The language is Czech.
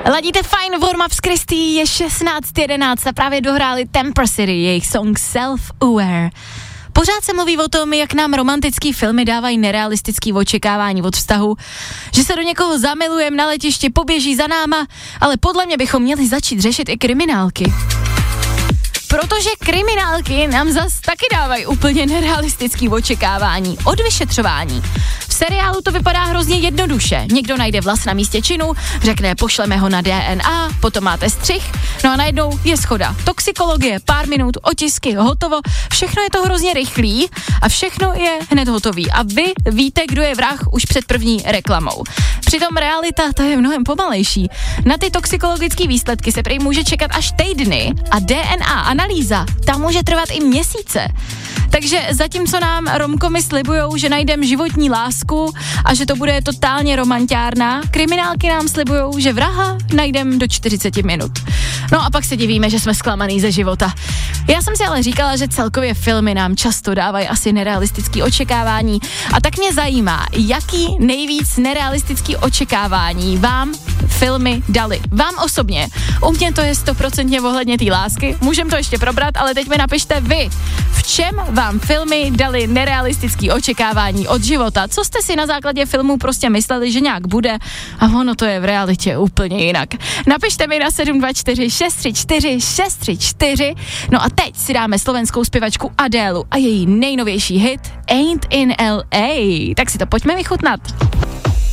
Ladíte fajn, warm-up s Kristý, je 16:11 a právě dohráli Temper City, jejich song Self-Aware. Pořád se mluví o tom, jak nám romantický filmy dávají nerealistický očekávání od vztahu, že se do někoho zamilujeme na letišti, poběží za náma, ale podle mě bychom měli začít řešit i kriminálky. Protože kriminálky nám zas taky dávají úplně nerealistický očekávání od vyšetřování. V seriálu to vypadá hrozně jednoduše. Někdo najde vlas na místě činu, řekne pošleme ho na DNA, potom máte střih, no a najednou je shoda. Toxikologie, pár minut, otisky, hotovo, všechno je to hrozně rychlý a všechno je hned hotový. A vy víte, kdo je vrah už před první reklamou. Přitom realita to je mnohem pomalejší. Na ty toxikologické výsledky se prý může čekat až týdny a DNA analýza, ta může trvat i měsíce. Takže zatímco nám romkomy slibujou, že najdeme životní lásku a že to bude totálně romantiárna, kriminálky nám slibujou, že vraha najdeme do 40 minut. No a pak se divíme, že jsme zklamaný ze života. Já jsem si ale říkala, že celkově filmy nám často dávají asi nerealistický očekávání a tak mě zajímá, jaký nejvíc nerealistický očekávání vám filmy dali. Vám osobně. U mě to je 100% ohledně té lásky, můžeme to ještě probrat, ale teď mi napište vy, v čem vám filmy dali nerealistický očekávání od života. Co jste si na základě filmů prostě mysleli, že nějak bude a ono to je v realitě úplně jinak. Napište mi na 724 634 634. No a teď si dáme slovenskou zpěvačku Adélu a její nejnovější hit Ain't in LA. Tak si to pojďme vychutnat.